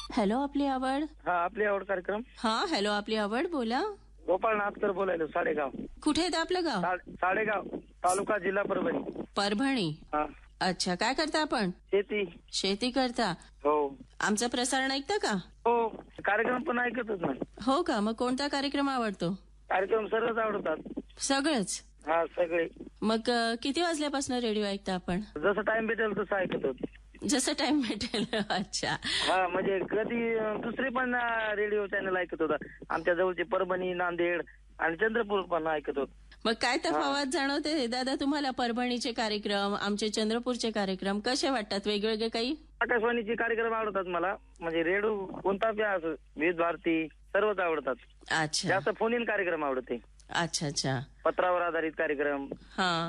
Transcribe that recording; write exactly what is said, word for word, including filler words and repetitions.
Hello आपली आवड. हा आपली आवड कार्यक्रम. हा हॅलो आपली आवड बोला. गोपाळ नाथकर बोलायलो साडेगाव. कुठे येतं आपलं गाव? सा- साडेगाव तालुका जिल्हा परभणी. परभणी. हा अच्छा काय करता आपण? शेती. शेती करता. हो आमचं प्रसारण ऐकता का? हो कार्यक्रम पण ऐकतच ना. हो का? मग कोणता कार्यक्रम आवडतो? कार्यक्रम सर्वच आवडतात. सगळंच. हा सगळे. मग अ, किती वाजल्यापासून रेडिओ ऐकता आपण? जसं टाइम भेटेल तसं ऐकतो. जसं टाइम भेटेल. अच्छा. हा म्हणजे कधी अं, दुसरी पण अं, रेडिओ चॅनल ऐकत होता. आमच्या जवळचे परभणी, नांदेड आणि चंद्रपूर पण ऐकत होत. मग काय तफावत जाणवते दादा तुम्हाला? परभणीचे कार्यक्रम, आमचे चंद्रपूरचे कार्यक्रम कसे वाटतात? वेगवेगळे काही? आकाशवाणीचे कार्यक्रम आवडतात मला. म्हणजे रेडिओ कोणता बी असो, विविध भारती सर्वच आवडतात. अच्छा जास्त फोन इन कार्यक्रम आवडते. अच्छा अच्छा. पत्रावर आधारित कार्यक्रम. हा